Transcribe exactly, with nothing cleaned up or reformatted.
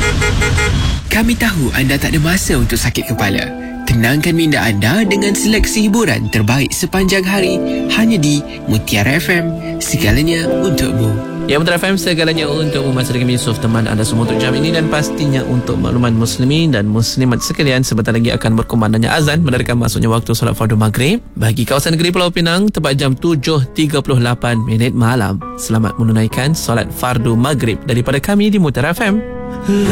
Kami tahu anda tak ada masa untuk sakit kepala. Tenangkan minda anda dengan seleksi hiburan terbaik sepanjang hari hanya di Mutiara F M. Segalanya untukmu. Ya, Mutiara F M, segalanya untukmu. Masa dengan Yusuf, teman anda semua untuk jam ini, dan pastinya untuk makluman muslimin dan muslimat sekalian, sebentar lagi akan berkumandangnya azan menandakan masuknya waktu solat fardu maghrib bagi kawasan negeri Pulau Pinang tepat jam tujuh tiga puluh lapan minit malam. Selamat menunaikan solat fardu maghrib daripada kami di Mutiara F M.